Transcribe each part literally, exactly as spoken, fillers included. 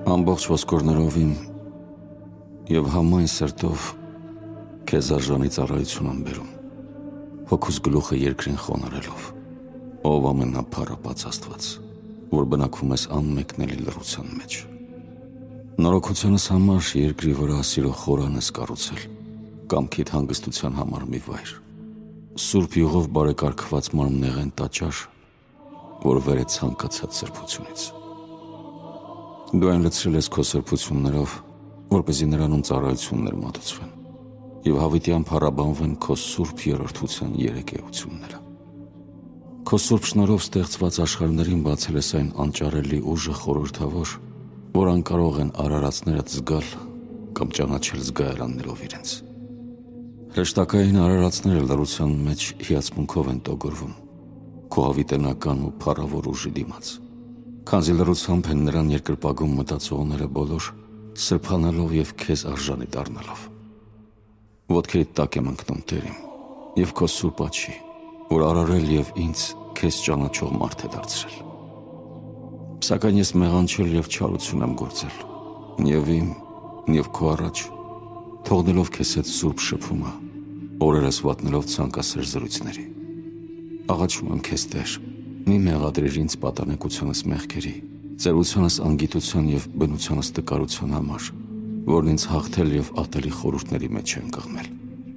Ամբողջ ոսկորներով իմ և համայն սրտով քեզ արժանի ծառայություն եմ բերում, հոգուս գլուխը երկրին խոնարհելով, ով ամենափառապած Աստված, որ բնակվում ես անմեկնելի լռության մեջ։ Նորոգությանս համար երկրի վրա սիրո խորան ես կառուցել, կամքիդ հանգստության համար մի վայր, սուրբ յուղով բարեկարգված մարմնեղեն տաճար, որ վեր է ցանկացած սրբությունից։ Դու այն լցրել ես քո սրբություններով, որպեսզի նրանում ծառայություններ մատուցվեն և հավիտյան փառաբանվեն քո սուրբ երրորդության երեք էությունները։ Քո սուրբ շնորհով ստեղծված աշխարհներին բացել ես այն անճարելի ուժը խորհրդավոր, որ անկարող են արարածներդ զգալ կամ ճանաչել զգայարաններով իրենց։ Հրեշտակային արարածները լռության մեջ հիացմունքով են տոգորվում քո հավիտենական ու փառավոր ուժի դիմաց, քանզի լռությամբ են նրան երկրպագում մտածողները բոլոր, սրբանալով և քեզ արժանի դառնալով։ Ոտքերիդ տակ եմ ընկնում, Տեր իմ, և քո սուրբ աջի, որ արարել և ինձ քեզ ճանաչող մարդ է դարձրել։ Սակայն ես մեղանչել և չարություն եմ գործել, և իմ, և քո առաջ, թողնելով քեզ հետ սուրբ շփումը, օրերս վատնելով ցանկասեր զրույցների։ Աղաչում եմ քեզ, Տեր, մի մեղադրիր ինձ պատանեկությանս մեղքերի, ծերությանս անգիտության և բնությանս տկարության համար, որն ինձ հաղթել և ատելի խորհուրդների մեջ են կղմել։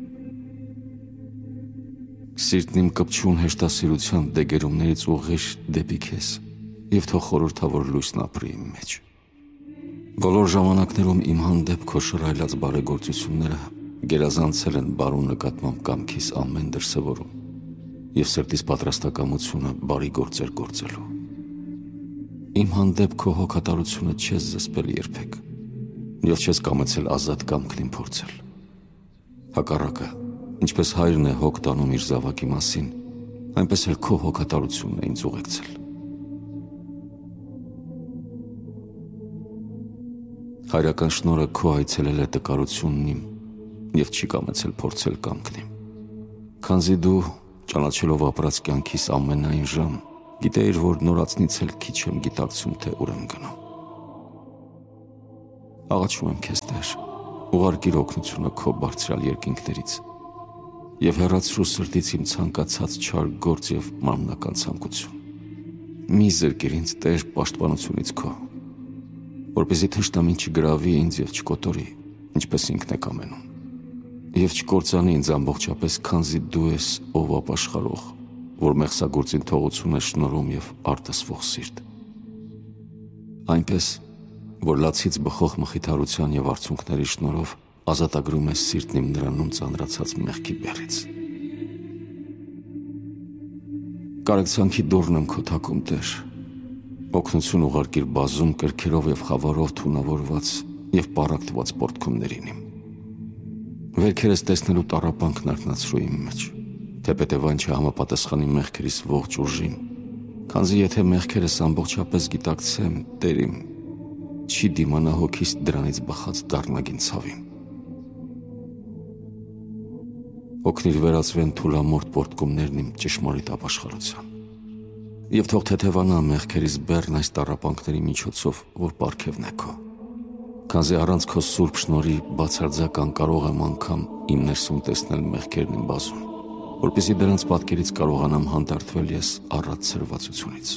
Սիրտն իմ կպչուն հեշտասիրության դեգերումներից ուղղիր դեպի քեզ և թող խորհրդավոր լույսն ապրի իմ մեջ։ Բոլոր ժամանակներում իմ հանդեպ քո շռայլած բարեգործությունները գերազանցել են բարու նկատմամբ կամքիս ամեն դրսևորում և սրտիս պատրաստակամությունը բարի գործեր գործելու։ Իմ հանդեպ քո հոգատարությունը չես զսպել երբեք և չես կամեցել ազատ կամքն իմ փորձել։ Հակառակը, ինչպես հայրն է հոգ տանում իր զավակի մասին, այնպես էլ քո հոգատարությունն է ինձ ուղեկցել։ Հայրական շնորհը քո այցելել է տկարությունն իմ և չի կամեցել փորձել կամքն իմ, քանզի դու, ճանաչելով ապրած կյանքիս ամենայն ժամ, գիտեիր, որ նորածնից էլ քիչ եմ գիտակցում, թե ուր եմ գնում։ Աղաչում եմ քեզ, Տեր, ուղարկիր օգնությունը քո բարձրյալ երկինքներից և հեռացրու սրտից իմ ցանկացած չար գործ և մարմնական ցանկություն։ Մի զրկիր ինձ, Տեր, պաշտպանությունից քո, որպեսզի թշնամին չգրավի ինձ և չկոտորի, ինչպես ինքն է կամենում, և չկործանի ինձ ամբողջապես, քանզի դու ես, ով ապաշխարող, որ մեղսագործին թողություն է շնորհում և արտասվող սիրտ։ Այնպես, որ լացից բխող մխիթարության և արցունքների շնորհով ազատագրում ես սիրտն իմ նրանում ծանրացած մեղքի բեռից։ Կարեկցանքի դուռն եմ քո թակում, Տեր, օգնություն ուղարկիր բազում կրքերով և խավարով թունավորված և պառակտված պոռթկումներին իմ։ Վերքերս տեսնելու տառապանքն արթնացրու իմ մեջ, թեպետև այն չհամապատասխանի մեղքերիս ողջ ուժին, քանզի եթե մեղքերս ամբողջապես գիտակցեմ, Տեր իմ, չի դիմանա հոգիս դրանից բխած դառնագին ցավին։ Օգնիր վերածվեն թուլամորթ պոռթկումներն իմ ճշմարիտ ապաշխարության և թող թեթևանա մեղքերիս բեռն այս տառապանքների միջոցով, որ պարգևն է քո, քանզի առանց քո սուրբ շնորհի բացարձակ անկարող եմ անգամ իմ ներսում տեսնել մեղքերն իմ բազում, որպեսզի դրանց պատկերից կարողանամ հանդարտվել ես առատ ցրվածությունից։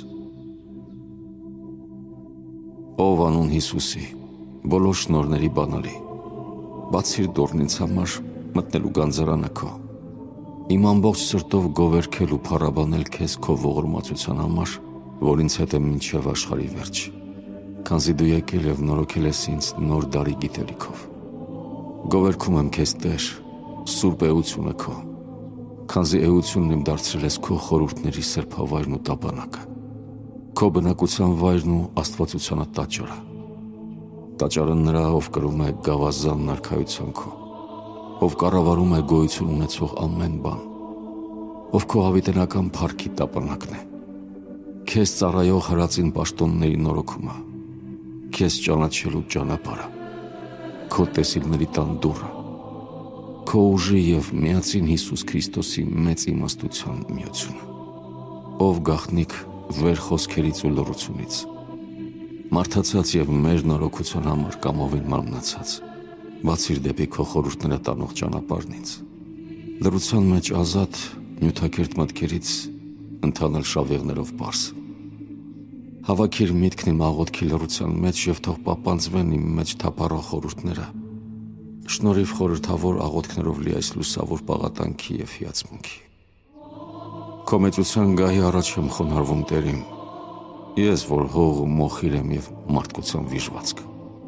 Ով անուն Հիսուսի, բոլոր շնորհների բանալի, բացիր դուռն ինձ համար մտնելու գանձարանը քո, իմ ամբողջ սրտով գովերգել ու փառաբանել քեզ քո ողորմածության համար, որ ինձ հետ է մինչև աշխարհի վերջ, քանզի դու եկել և նորոգել ես ինձ նոր դարի գիտելիքով։ Գովերգում եմ քեզ, Տեր, սուրբ էությունը քո, քանզի էությունն իմ դարձրել ես քո խորհուրդների սրբավայրն ու տապանակը, քո բնակության վայրն ու աստվածությանը տաճարը։ Տաճարը նրա, ով կրում է գավազանն արքայության քո, ով կառավարում է գոյություն ունեցող ամեն բան, ով քո հավիտենական փառքի տապանակն է, քեզ ծառայող հրածին պաշտոնների նորոգումը, քեզ ճանաչելու ճանապարհը, քո տեսիլների տան դուռը, քո ուժի և միածին Հիսուս Քրիստոսի մեծ իմաստության միությունը, ով գաղտնիք վեր խոսքերից ու լռությունից, Մարդացած եւ մեր նորոգության համար կամովին մարմնացած, բացիր դեպի քո խորհուրդները տանող ճանապարհն ինձ։ Լռության մեջ ազատ, նյութակերտ մտքերից ընթանալ շավիղներով պարզ։ Հավաքիր միտքն իմ աղոթքի լռության մեջ եւ թող պապանձվեն իմ մեջ թափառող խորհուրդները։ Շնորհիվ խորհրդավոր աղոթքներով լի այս լուսավոր պաղատանքի եւ հիացմունքի։ Քո մեծության գահի առաջ եմ խոնարհվում Տերիմ, ես որ հող ու մոխիր եմ եւ մարդկության վիժվածք։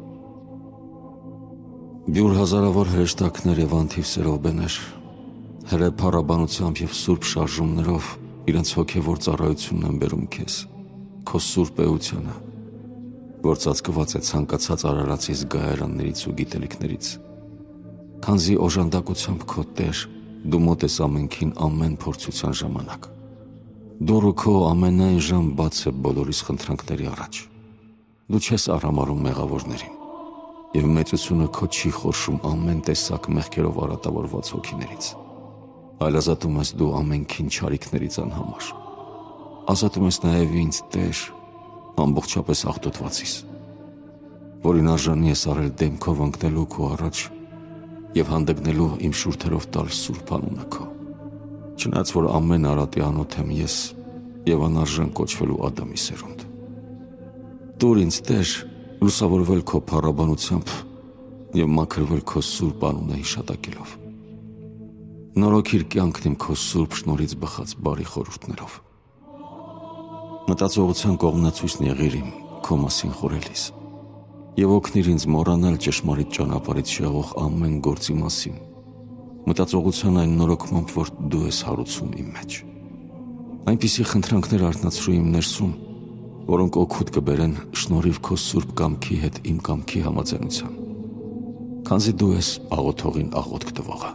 Բյուր հազարավոր հրեշտակներ եւ անթիվ սերովբեներ, հրե փառաբանությամբ եւ սուրբ շարժումներով իրենց հոգեվոր ծառայությունն են բերում քեզ, քո սուրբ էությանը, որ ծածկված է ցանկացած արարածի զգայարաններից ու գիտելիքներից։ Քանզի օժանդակությամբ քո Տեր, դու մոտ ես ամենքին ամեն փորձության ժամանակ։ Դուրը քո ամենայն ժամ բաց է բոլորիս խնդրանքների առաջ։ Դու չես արհամարհում մեղավորներին, եւ մեծությունը քո չի խորշում ամեն տեսակ մեղքերով արատավորված հոգիներից, այլ ազատում ես դու ամենքին չարիքներից անհամար։ Ազատում ես նաեւ ինձ Տեր, ամբողջապես աղտոտվածիս, որին արժանի ես արել դեմքով ընկնելու քո առաջ եւ հանդգնելու իմ շուրթերով տալ սուրբ անունը քո։ Չնայած որ ամեն արատի անոթ եմ ես եւ անարժան կոչվելու Ադամի սերունդ։ Տուր ինձ Տեր լուսավորվել քո փառաբանությամբ եւ մաքրվել քո սուրբ անունը հիշատակելով։ Նորոգիր կյանքն իմ քո սուրբ շնորհից բխած բարի խորհուրդներով։ Մտածողության կողմնացույցն եղիր իմ քո մասին խորելիս եւ օգնիր ինձ մոռանալ ճշմարիտ ճանապարհից եղող ամեն գործի մասին, մտածողության այն նորոգմամբ, որ դու ես հարուցում իմ մեջ։ Այնպիսի խնդրանքներ արթնացրու իմ ներսում, որոնք օգուտ կբերեն շնորհիվ քո սուրբ կամքի հետ իմ կամքի համաձայնության, քանզի դու ես աղոթողին աղոթք տվողը։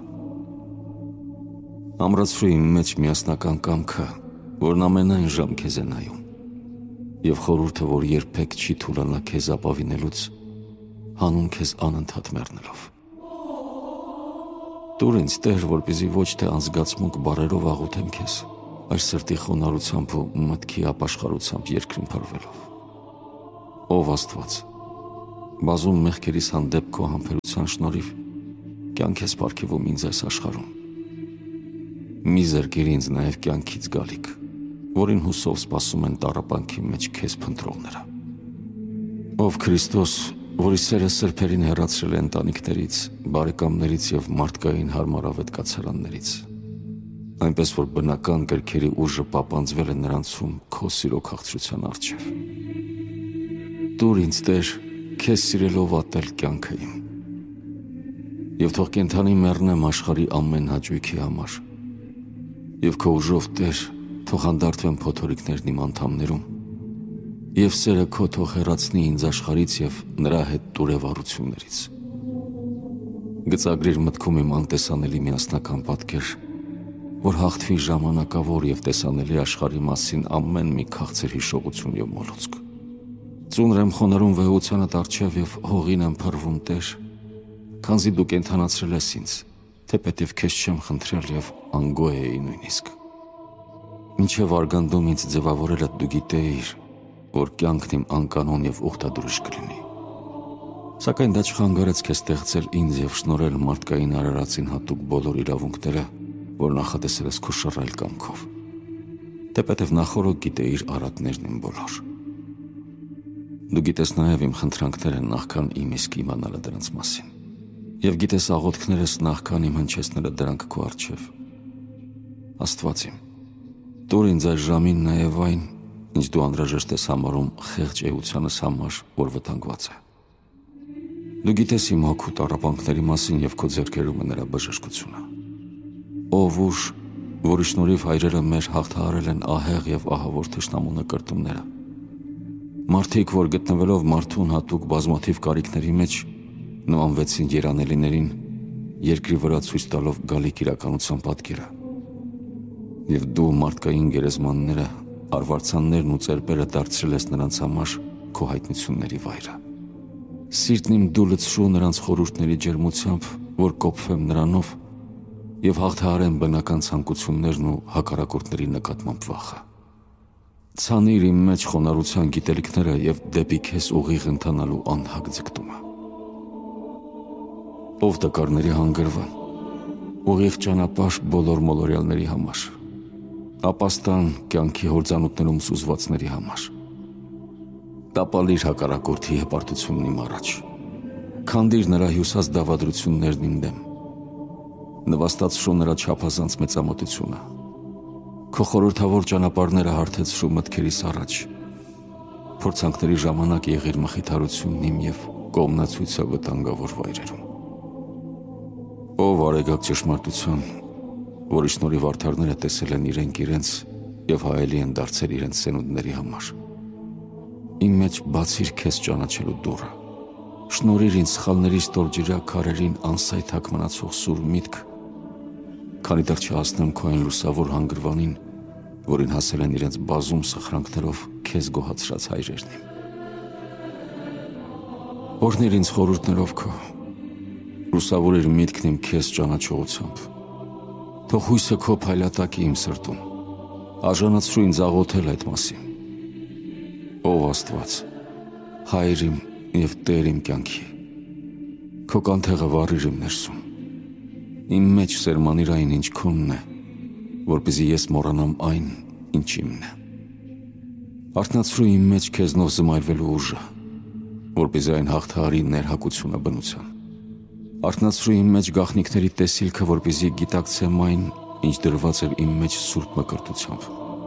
Ամրացրու իմ մեջ միասնական կամքը, որն ամենայն ժամ քեզ է նայում, եւ խորհուրդը, որ երբեք չի թուլանա քեզ ապավինելուց, հանուն քեզ անընդհատ մեռնելով։ Տուր ինձ Տեր, որպեսզի ոչ թե անզգացմունք բառերով աղոթեմ քեզ, այլ սրտի խոնարհությամբ ու մտքի ապաշխարությամբ երկրին փրվելով։ Ով Աստված, բազում մեղքերիս հանդեպ քո համբերության շնորհիվ կյանք ես պարգևում ինձ այս աշխարհում։ Մի զրկիր ինձ նաև կյանքից գալիք, որին հուսով սպասում են տառապանքի մեջ քեզ փնտրողները։ Ով Քրիստոս, որի սերը սրբերին հեռացրել է ընտանիքներից, բարեկամներից եւ մարդկային հարմարավետ կացարաններից, այնպես որ բնական գրքերի ուժը պապանձվել է նրանցում քո սիրո քաղցրության առջև։ Տուր ինձ Տեր, քեզ սիրելով ատել կյանքը իմ, եւ թող կենդանի մեռնեմ աշխարհի ամեն հաճույքի համար, եւ քո ուժով Տեր, թող հանդարտվեն փոթորիկներն իմ անդամներում, եւ սերը քո թող հեռացնի ինձ աշխարհից եւ նրա հետ տուրևառություններից։ Գծագրիր մտքում իմ անտեսանելի միասնական պատկեր, որ հաղթվի ժամանակավոր եւ տեսանելի աշխարհի մասին ամեն մի քաղցր հիշողություն եւ մոլուցք։ Ծունր եմ խոնարհում վեհությանդ առջև եւ հողին եմ փռվում Տեր, քանզի դու կենդանացրել ես ինձ, թեպետև քեզ չեմ խնդրել եւ անգոյ էի նույնիսկ։ Մինչև արգանդում ինձ ձևավորելը դու գիտեիր, որ կյանքն իմ անկանոն եւ ուխտադրուժ կլինի։ Սակայն դա չխանգարեց քեզ ստեղծել ինձ եւ շնորհել մարդկային արարածին հատուկ բոլոր իրավունքները, որ նախատեսել ես քո շռայլ կամքով։ Թեպետև նախորդ գիտեիր արատներն իմ բոլոր։ Դու գիտես նաեւ իմ խնդրանքները նախքան իմ իսկ իմանալը դրանց մասին, եւ գիտես աղոթքներս նախքան իմ հնչեցնելը դրանք քո առջև։ Աստված իմ, տուր ինձ այս ժամին նաեւ այն, ինչ դու անհրաժեշտ ես համարում խեղճ էությանս համար, որ վտանգված է։ Դու գիտես իմ հոգու տառապանքների մասին եւ քո ձեռքերում է նրա բժշկությունը։ Ով ուժ, որի շնորհիվ հայրերը մեր հաղթահարել են ահեղ եւ ահավոր թշնամու նկրտումները։ Մարդիկ, որ գտնվելով մարդուն հատուկ բազմաթիվ կարիքների մեջ, նմանվեցին երանելիներին, երկրի վրա ցույց տալով գալիք իրականության պատկերը։ Եվ դու մարդկային գերեզմանները, արվարձաններն ու ծերբերը դարձրել ես նրանց համար քո հայտնությունների վայրը։ Սիրտն իմ դու լցրու նրանց խորհուրդների ջերմությամբ, որ կոփվեմ նրանով եւ հաղթահարեմ բնական ցանկություններն ու հակառակորդների նկատմամբ վախը։ ցանիր իմ մեջ խոնարհության գիտելիքները եւ դեպի քեզ ուղիղ ընթանալու անհագ ձգտումը։ Ով տկարների հանգրվան, ուղիղ ճանապարհ բոլոր մոլորյալների համար, ապաստան կյանքի հորձանուտներում սուզվածների համար։ Տապալիր հակառակորդի հպարտությունն իմ առաջ, քանդիր նրա հյուսած դավադրություններն իմ դեմ, նվաստացրու նրա չափազանց մեծամտությունը, քո խորհրդավոր ճանապարհները հարթեցրու մտքերիս առաջ, փորձանքների ժամանակ եղիր մխիթարությունն իմ եւ կողմնացույցը վտանգավոր վայրերում։ Ով արեգակ ճշմարտության, որի շնորհիվ արդարները տեսել են իրենք իրենց եւ հայելի են դարձել իրենց սենունդների համար։ Իմ մեջ բացիր քեզ ճանաչելու դուռը, շնորհիր ինձ սխալների ստորջրյա քարերին անսայթակ մնացող սուր միտք, քանի դեռ չհասնեմ քո այն լուսավոր հանգրվանին, որին հասել են իրենց բազում սխրանքներով քեզ գոհացրած հայրերն իմ։ Օրհնիր ինձ խորհուրդներով քո, լուսավորիր միտքն իմ քեզ ճանաչողությամբ, թող հույսը քո փայլատակի իմ սրտում, արժանացրու ինձ աղոթել այդ մասին։ Ով Աստված, Հայր իմ և Տեր իմ կյանքի, քո կանթեղը վառիր իմ ներսում, իմ մեջ սերմանիր այն, ինչ քոնն է, որպեսզի ես մոռանամ այն, ինչ իմն է։ Արթնացրու իմ մեջ քեզնով զմայրվելու ուժը, որպեսզի այն հաղթահարի ներհակությունը բնության։ Արթնացրու իմ մեջ գաղտնիքների տեսիլքը, որպեսզի գիտակցեմ այն, ինչ դրված էր իմ մեջ սուրբ մկրտությամբ։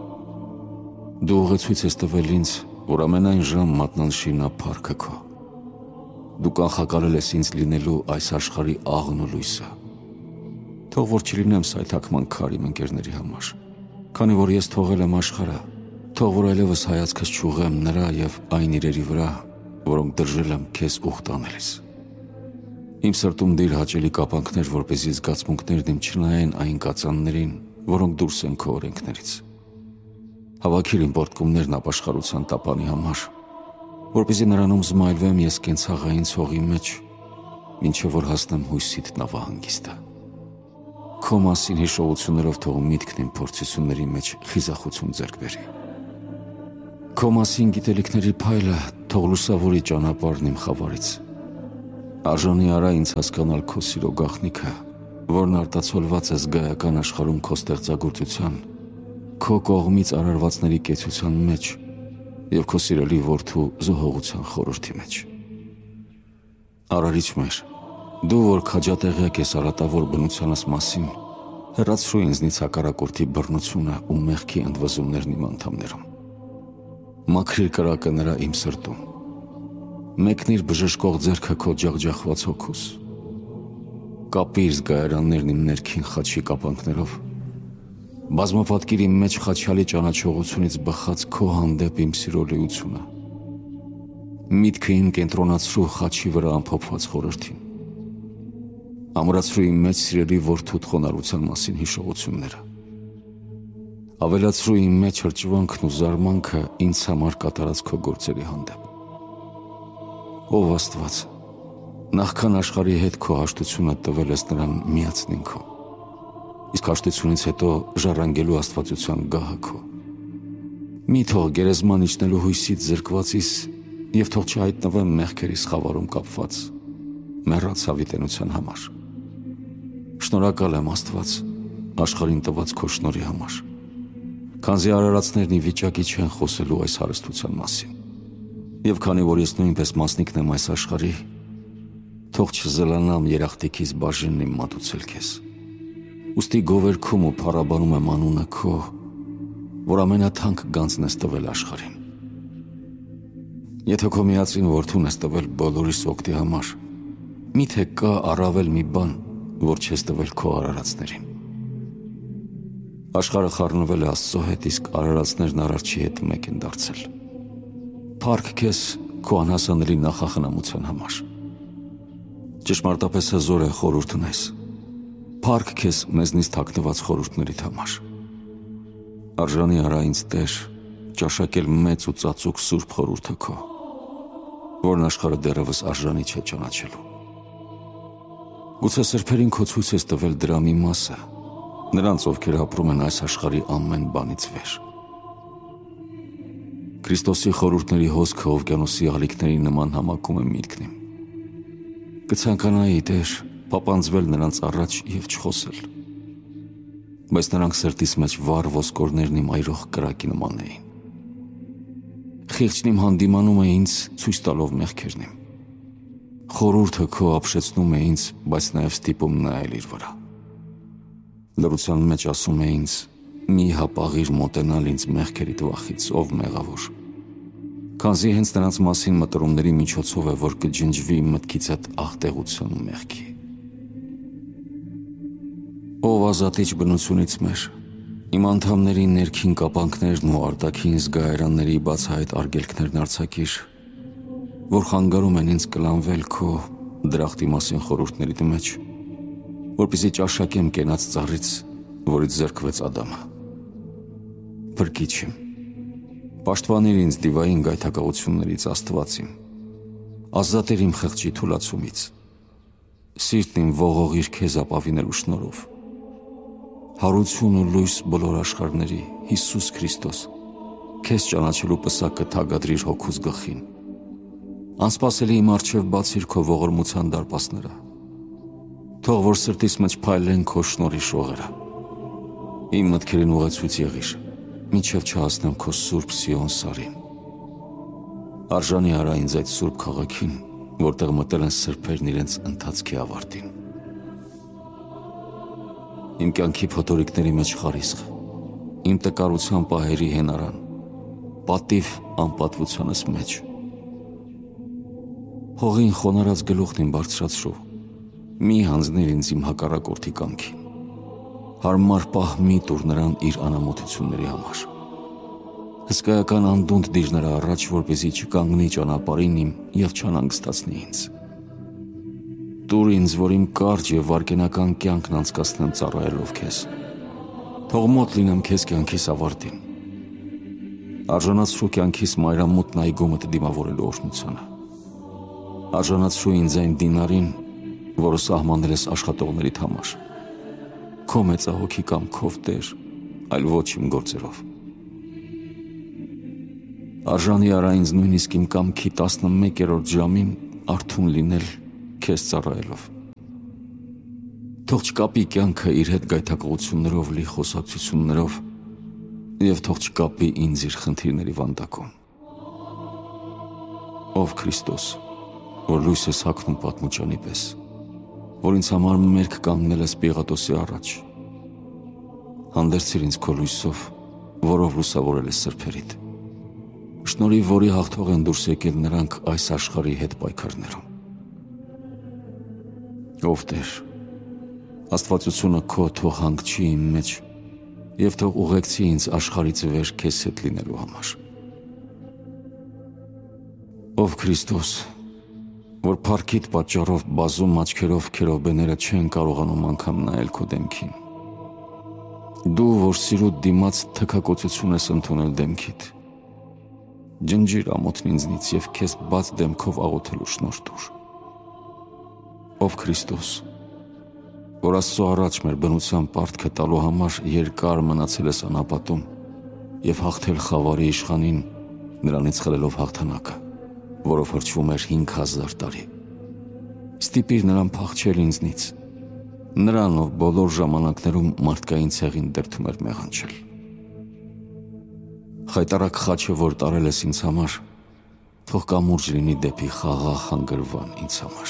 Դու ուղեցույց ես տվել ինձ, որ ամենայն ժամ մատնանշի նա փառքը քո։ Դու կանխակալել ես ինձ լինելու այս աշխարհի աղն ու լույսը։ Թող որ չլինեմ սայթաքման քար իմ ընկերների համար, քանի որ ես թողել եմ աշխարհը, թող որ այլևս հայացքս չուղեմ նրա եւ այն իրերի վրա, որոնք դրժել եմ քեզ ուխտ անելիս։ Իմ սրտում դիր հաճելի կապանքներ, որպեսզի զգացմունքներն իմ չնայեն այն կածաններին, որոնք դուրս են քո օրենքներից։ Հավաքիր իմ պորտկումներն ապաշխարության տապանի համար, որպեսզի նրանում զմայլվեմ ես կենցաղային ցողի մեջ, մինչև որ հասնեմ հույսիդ նավահանգիստը։ Քո մասին հիշողություններով թող միտքն իմ փորձությունների մեջ խիզախություն ձեռք բերի։ Քո մասին գիտելիքների փայլը թող լուսավորի ճանապարհն իմ խավարից։ Արժանի արա ինձ հասկանալ քո սիրո գաղտնիքը, որն արտացոլված է զգայական աշխարհում քո ստեղծագործության, քո կողմից արարվածների կեցության մեջ և քո սիրելի որդու զոհողության խորհրդի մեջ։ Արարիչ մեր, դու որ քաջատեղյակ ես արատավոր բնությանս մասին, հեռացրու ինձնից հակառակորդի բռնությունը ու մեղքի ընդվզումներն իմ անդամներում։ Մաքրիր կրակը նրա իմ սրտում, մեկնիր բժշկող ձեռքը քո ջախջախված հոգուս, կապիր զգայարաններն իմ ներքին խաչի կապանքներով, բազմապատկիր իմ մեջ խաչյալի ճանաչողությունից բխած քո հանդեպ իմ սիրո լիությունը, միտքը իմ կենտրոնացրու խաչի վրա ամփոփված խորհրդին, ամրացրու իմ մեջ սիրելի որդուդ խոնարհության մասին հիշողությունները, ավելացրու իմ մեջ հրճվանքն ու զարմանքը ինձ համար կատարած քո գործերի հանդեպ։ Ով Աստված, նախքան աշխարհի հետ քո հաշտությունը տվել ես նրան միացնին քո, իսկ հաշտությունից հետո ժառանգելու աստվածության գահը քո։ Մի թող գերեզման իջնելու հույսից զրկվածիս և թող չհայտնվեմ մեղքերիս խավարում կապված, մեռած հավիտենության համար։ Շնորհակալ եմ Աստված աշխարհին տված քո շնորհի համար, քանզի արարածներն ի վիճակի չեն խոսելու այս հարստության մասին։ Եվ քանի որ ես նույնպես մասնիկն եմ այս աշխարհի, թող չզլանամ երախտիկիս բաժինն իմ մատուցել քեզ։ Ուստի գովերքում ու փառաբանում եմ անունը քո, որ ամենաթանկ գանձն ես տվել աշխարհին։ Եթե քո միածին որդուն ես տվել բոլորիս օգտի համար, միթե կա առավել մի բան, որ չես տվել քո արարածներին։ Աշխարհը խառնվել է Աստծո հետ, իսկ արարածներն արարչի հետ մեկ են դարձել։ Փառք քեզ քո անհասանելի նախախնամության համար։ Ճշմարտապես հզոր է խորհուրդն ես։ Փառք քեզ մեզնից թաքնված խորհուրդներիդ համար։ Արժանի արա ինձ Տեր, ճաշակել մեծ ու ծածուկ սուրբ խորհուրդը քո, որն աշխարհը դեռևս արժանի չէ ճանաչելու։ Գուցե սրբերին քո ցույց ես տվել դրա մի մասը, նրանց, ովքեր ապրում են այս աշխարհի ամեն բանից վեր։ Քրիստոսի խորհուրդների հոսքը օվկիանոսի ալիքների նման համակում եմ միտքն իմ։ Կցանկանայի Տեր փապանձվել նրանց առաջ և չխոսել, բայց նրանք սրտիս մեջ վառ ոսկորներն իմ այրող կրակի նման էին։ Խիղճն իմ հանդիմանում է ինձ ցույց տալով մեղքերն իմ։ Խորհուրդը քո ապշեցնում է ինձ, բայց նաև ստիպում նայել իր վրա։ Լռության մեջ ասում է ինձ. մի հապաղիր մոտենալ ինձ մեղքերիդ վախից, ով մեղավոր։ Քանզի հենց նրանց մասին մտորումների միջոցով է, որ կջնջվի մտքից այդ աղտեղության ու մեղքի։ Ով ազատիչ բնությունից մեր, իմ անդամների ներքին կապանքներն ու արտաքին զգայարանների բացահայտ արգելքներն արձակիր, որ խանգարում են ինձ կլանվել քո դրախտի մասին խորհուրդներիդ մեջ, որպեսզի ճաշակեմ կենաց ծառից, որից զրկվեց Ադամը։ Փրկիչ իմ, պաշտպանիր ինձ դիվային գայթակղություններից, Աստված իմ, ազատիր իմ խղճի թուլացումից, սիրտն իմ ողողիր քեզ ապավինելու շնորհով։ Հարություն ու լույս բոլոր աշխարհների, Հիսուս Քրիստոս, քեզ ճանաչելու պսակը թագադրիր հոգուս գլխին։ Անսպասելի իմ առջև բացիր քո ողորմության դարպասները, թող որ սրտիս մեջ փայլեն քո շնորհի շողերը։ Իմ մտքերին ուղեցույց եղիր, մինչև չհասնեմ քո սուրբ Սիոն սարին։ Արժանի արա ինձ այդ սուրբ քաղաքին, որտեղ մտել են սրբերն իրենց ընթացքի ավարտին։ Իմ կյանքի փոթորիկների մեջ խարիսխ, իմ տկարության պահերի հենարան, պատիվ անպատվությանս մեջ։ Հողին խոնարհած գլուխն իմ բարձրացրու, մի հանձնիր ինձ իմ հակառակորդի կամքին, հարմար պահ մի տուր նրան իր անամոթությունների համար։ Հսկայական անդունդ դիր նրա առաջ, որպեսզի չկանգնի ճանապարհին իմ և չանհանգստացնի ինձ։ Տուր ինձ, որ իմ կարճ և վայրկենական կյանքն անցկացնեմ ծառայելով քեզ։ Թող մոտ լինեմ քեզ կյանքիս ավարտին։ Արժանացրու կյանքիս մայրամուտն այգումդ դիմավորելու օրհնությանը։ Արժանացրու ինձ այն դինարին, որը սահմանել ես աշխատողներիդ համար։ Քո մեծահոգի կամքով, Տեր, այլ ոչ իմ գործերով։ Արժանի արա ինձ նույնիսկ իմ կամքի տասնմեկերորդ ժամին արթուն լինել քեզ ծառայելով։ Թող չկապի կյանքը իր հետ գայթակղություններով լի խոսակցություններով և թող չկապի ինձ իր խնդիրների վանդակում։ Ով Քրիստոս, որ լույս ես հագնում պատմուճանի պես, որ ինձ համար մերկ կանգնել ես Պիղատոսի առաջ, հանդերձիր ինձ քո լույսով, որով լուսավորել ես սրբերիդ, շնորհիվ որի հաղթող են դուրս եկել նրանք այս աշխարհի հետ պայքարներում։ Ով Տեր, աստվածությունը քո թող հանգչի իմ մեջ և թող ուղեկցի ինձ աշխարհից վեր քեզ հետ լինելու համար։ Ով Քրիստոս, որ փառքիդ պատճառով բազում աչքերով քերովբեները չեն կարողանում անգամ նայել քո դեմքին։ Դու, որ սիրուդ դիմաց թքակոծություն ես ընդունել դեմքիդ, ջնջիր ամոթն ինձնից և քեզ բաց դեմքով աղոթելու շնորհ տուր։ Ով Քրիստոս, որ Աստծո առաջ մեր բնության պարտքը տալու համար երկար մնացել ես անապատում և հաղթել խավարի իշխանին, նրանից խլելով հաղթանակը, որով հրճվում էր հինգ հազար տարի։ Ստիպիր նրան փախչել ինձնից, նրան, ով բոլոր ժամանակներում մարդկային ցեղին դրդում էր մեղանչել։ Խայտառակ խաչը, որ տարել ես ինձ համար, թող կամուրջ լինի դեպի խաղաղ հանգրվան ինձ համար։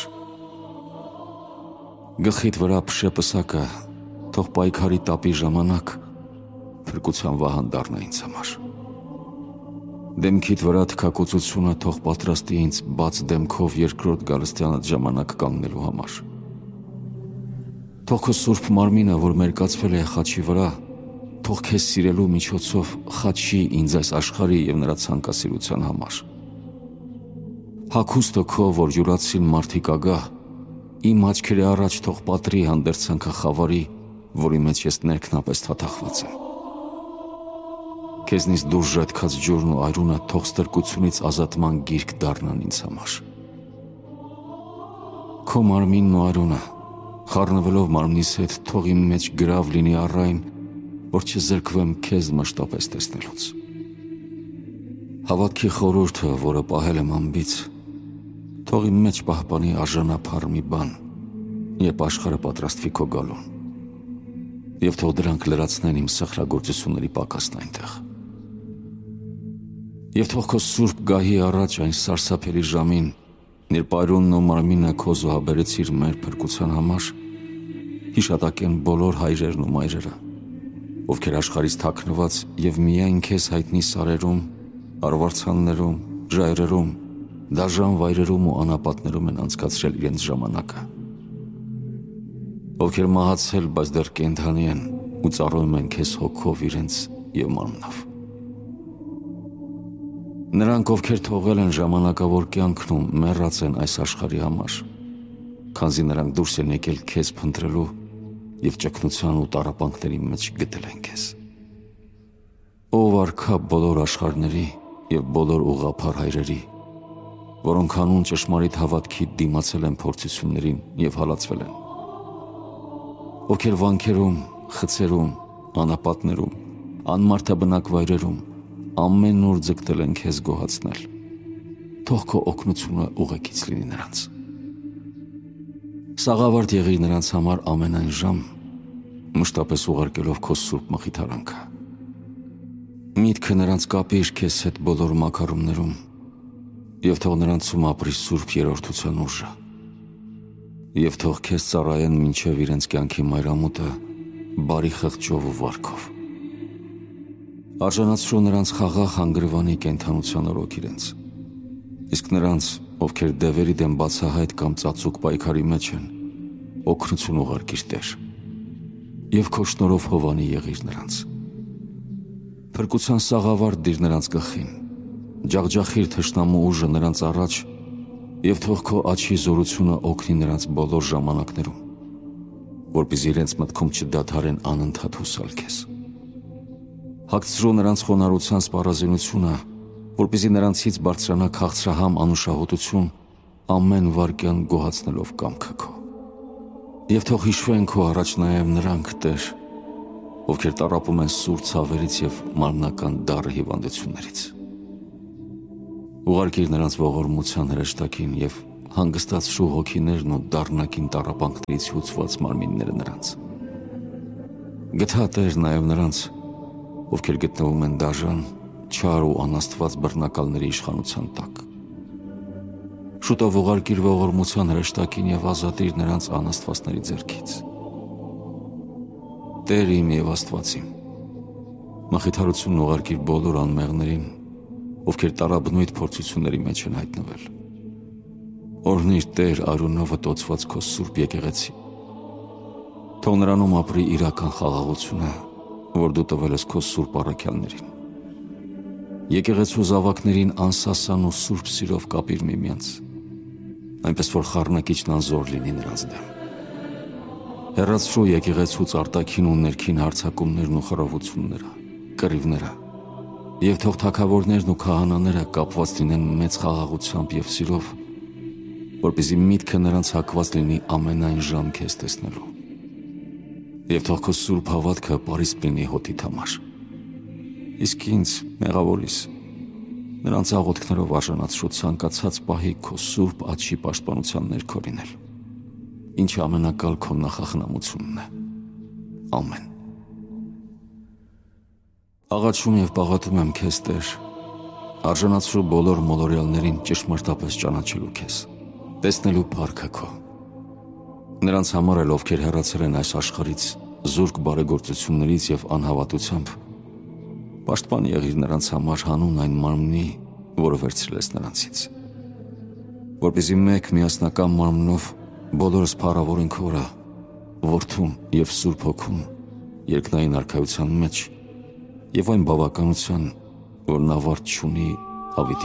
Գլխիդ վրա փշե պսակը, թող պայքարի տապի ժամանակ փրկության վահան դառնա ինձ համար։ Դեմքիդ վրա թքակոծությունը թող պատրաստի ինձ բաց դեմքով երկրորդ գալստյանդ ժամանակ կանգնելու համար։ Թող քո սուրբ մարմինը, որ մերկացվել է խաչի վրա, թող քեզ սիրելու միջոցով խաչի ինձ այս աշխարհի և նրա ցանկասիրության համար։ Հագուստը քո, որ յուրացին մարդիկ ագահ, իմ աչքերի առաջ թող պատրի հանդերձանքը խավարի, որի մեջ ես ներքնապես թաթախված եմ։ Քեզնից դուրս ժայթքած ջուրն ու այրունը թող ստրկությունից ազատման գիրք դառնան ինձ համար։ Քո մարմինն ու այրունը, խառնվելով մարմնիս հետ, թող իմ մեջ գրավ լինի առ այն, որ չզրկվեմ քեզ մշտապես տեսնելուց։ Հավատքի խորհուրդը, որը պահել եմ անբից, թող իմ մեջ պահպանի արժանապար մի բան, երբ աշխարհը պատրաստվի քո գալուն, և թող դրանք լրացնեն իմ սխրագործությունների պակասն այնտեղ։ Եվ թող քո սուրբ գահի առաջ այն սարսափելի ժամին, երբ այրունն ու մարմինը քո զոհաբերեցիր մեր փրկության համար, հիշատակեն բոլոր հայրերն ու մայրերը, ովքեր աշխարհից թաքնված և միայն քեզ հայտնի սարերում, արվարձաններում, ժայռերում, դաժան վայրերում ու անապատներում են անցկացրել իրենց ժամանակը, ովքեր մահացել, բայց դեռ կենդանի են ու ծառայում են քեզ հոգով իրենց և մարմնով։ Նրանք, ովքեր թողել են ժամանակավոր կյանքն ու մեռած են այս աշխարհի համար, քանզի նրանք դուրս են եկել քեզ փնտրելու և ճգնության ու տառապանքների մեջ գտել են քեզ։ Ով արքա բոլոր աշխարհների և բոլոր ուղղափառ հայրերի, որոնք հանուն ճշմարիտ հավատքի դիմացել են փորձություններին և հալածվել են, ովքեր վանքերում, խցերում, անապատներում, անմարդաբնակ վայրերում ամեն օր ձգտել են քեզ գոհացնել, թող քո օգնությունը ուղեկից լինի նրանց։ Սաղավարտ եղիր նրանց համար ամենայն ժամ, մշտապես ուղարկելով քո սուրբ մխիթարանքը։ Միտքը նրանց կապիր քեզ հետ բոլոր մակարումներում և թող նրանցում ապրի սուրբ երրորդության ուժը, և թող քեզ ծառայեն մինչև իրենց կյանքի մայրամուտը բարի խղճով ու վարքով։ Արժանացրու նրանց խաղաղ հանգրվանի կենդանության օրոք իրենց, իսկ նրանց, ովքեր դևերի դեմ բացահայտ կամ ծածուկ պայքարի մեջ են, օգնություն ուղարկիր Տեր, և քո շնորհով հովանի եղիր նրանց։ Փրկության սաղավարտ դիր նրանց գլխին, ջախջախիր թշնամու ուժը նրանց առաջ և թող քո աջի զորությունը օգնի նրանց բոլոր ժամանակներում, որպեսզի իրենց մտքում չդադարեն անընդհատ հուսալ քեզ։ Հագցրու նրանց խոնարհության սպառազինությունը, որպեսզի նրանցից բարձրանա քաղցրահամ անուշահոտություն, ամեն վայրկյան գոհացնելով կամքը քո։ Եվ թող հիշվեն քո առաջ նաև նրանք, Տեր, ովքեր տառապում են սուր ցավերից և մարմնական դառը հիվանդություններից։ Ուղարկիր նրանց ողորմության հրեշտակին և հանգստացրու հոգիներն ու դառնակին տառապանքներից հյուծված մարմինները նրանց։ Գթա Տեր նաև նրանց, ովքեր գտնվում են դաժան, չար ու անաստված բռնակալների իշխանության տակ։ Շուտով ուղարկիր ողորմության հրեշտակին և ազատիր նրանց անաստվածների ձեռքից։ Տեր իմ և Աստված իմ, մխիթարությունն ուղարկիր բոլոր անմեղներին, ովքեր տառաբնույթ փորձությունների մեջ են հայտնվել։ Օրհնիր Տեր արյունով հտոցված քո սուրբ եկեղեցի։ Թող նրանում ապրի իրական խաղաղությունը, որ դու տվել ես քո սուրբ առաքյալներին։ Եկեղեցու զավակներին անսասան ու սուրբ սիրով կապիր միմյանց, այնպես որ խառնակիչն անզոր լինի նրանց դեմ։ Հեռացրու եկեղեցուց արտաքին ու ներքին հարձակումներն ու խռովությունները, կռիվները, և թող թագավորներն ու քահանաները կապված լինեն մեծ խաղաղությամբ և սիրով, որպեսզի միտքը նրանց հակված լինի ամենայն ժամ քեզ տեսնելու։ Եվ թող քո սուրբ հավատքը պարիսպ լինի հոտիդ համար։ Իսկ ինձ, մեղավորիս, նրանց աղոթքներով արժանացրու ցանկացած պահի քո սուրբ աջի պաշտպանության ներքո լինել, ինչը ամենակալ քո նախախնամությունն է։ Ամեն։ Աղաչում և պաղատում եմ քեզ, Տեր, արժանացրու բոլոր մոլորյալներին ճշմարտապես ճանաչելու քեզ, տեսնելու փառքը քո։ Նրանց համար էլ, ովքեր հեռացել են այս աշխարհից զուրկ բարեգործություններից և անհավատությամբ, պաշտպան եղիր նրանց համար հանուն այն մարմնի, որը վերցրել ես նրանցից, որպեսզի մեկ միասնական մարմնով բոլորս փառավորենք Օրը, Որդուն և Սուրբ Հոգուն երկնային արքայության մեջ և այն բավականության, որն ավարտ չունի հավիտյան